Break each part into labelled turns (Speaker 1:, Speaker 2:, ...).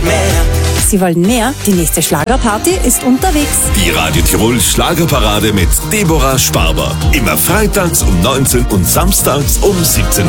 Speaker 1: mehr.
Speaker 2: Sie wollen mehr? Die nächste Schlagerparty ist unterwegs.
Speaker 3: Die Radio Tirol Schlagerparade mit Deborah Sparber. Immer freitags um 19 und samstags um 17 Uhr.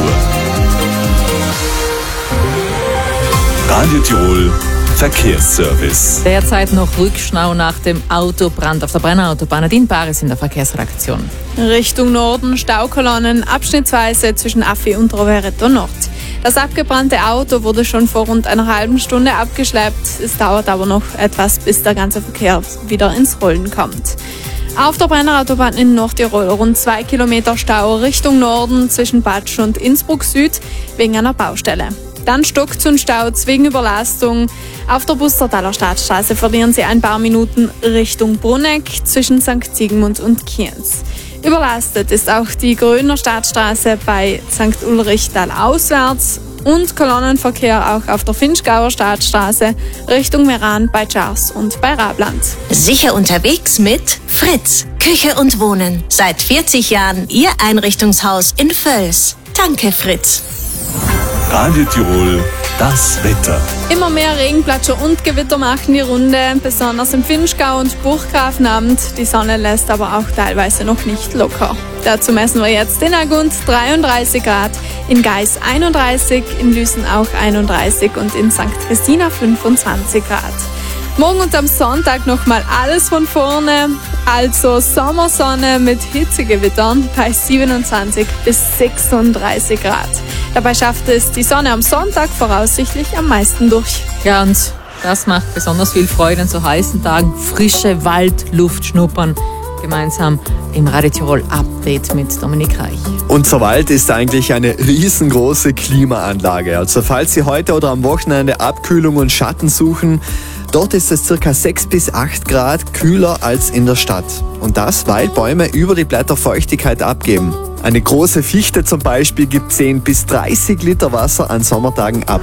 Speaker 3: Radio Tirol Verkehrsservice.
Speaker 4: Derzeit noch Rückstau nach dem Autobrand auf der Brenner Autobahn. Nadine Baris in der Verkehrsredaktion.
Speaker 5: Richtung Norden Staukolonnen abschnittsweise zwischen Affi und Rovereto Nord. Das abgebrannte Auto wurde schon vor rund einer halben Stunde abgeschleppt. Es dauert aber noch etwas, bis der ganze Verkehr wieder ins Rollen kommt. Auf der Brenner Autobahn in Nordtirol rund 2 Kilometer Stau Richtung Norden zwischen Batsch und Innsbruck Süd wegen einer Baustelle. Dann stockt und staut wegen Überlastung. Auf der Bustertaler Stadtstraße verlieren Sie ein paar Minuten Richtung Bruneck zwischen St. Siegmund und Kienz. Überlastet ist auch die Gröner Stadtstraße bei St. Ulrichtal auswärts und Kolonnenverkehr auch auf der Finchgauer Stadtstraße Richtung Meran bei Schars und bei Rabland.
Speaker 6: Sicher unterwegs mit Fritz, Küche und Wohnen. Seit 40 Jahren Ihr Einrichtungshaus in Völs. Danke, Fritz.
Speaker 3: Radio Tirol, das Wetter.
Speaker 5: Immer mehr Regenplatscher und Gewitter machen die Runde, besonders im Finchgau und Burggrafenamt. Die Sonne lässt aber auch teilweise noch nicht locker. Dazu messen wir jetzt in Agund 33 Grad, in Geis 31, in Lüsen auch 31 und in St. Christina 25 Grad. Morgen und am Sonntag nochmal alles von vorne, also Sommersonne mit Hitzegewittern bei 27 bis 36 Grad. Dabei schafft es die Sonne am Sonntag voraussichtlich am meisten durch.
Speaker 4: Ja, und das macht besonders viel Freude an so heißen Tagen. Frische Waldluft schnuppern. Gemeinsam im Radio Tirol Update mit Dominik Reich.
Speaker 7: Unser Wald ist eigentlich eine riesengroße Klimaanlage. Also falls Sie heute oder am Wochenende Abkühlung und Schatten suchen, dort ist es ca. 6 bis 8 Grad kühler als in der Stadt. Und das, weil Bäume über die Blätter Feuchtigkeit abgeben. Eine große Fichte zum Beispiel gibt 10 bis 30 Liter Wasser an Sommertagen ab.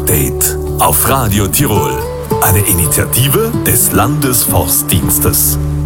Speaker 3: Waldupdate auf Radio Tirol. Eine Initiative des Landesforstdienstes.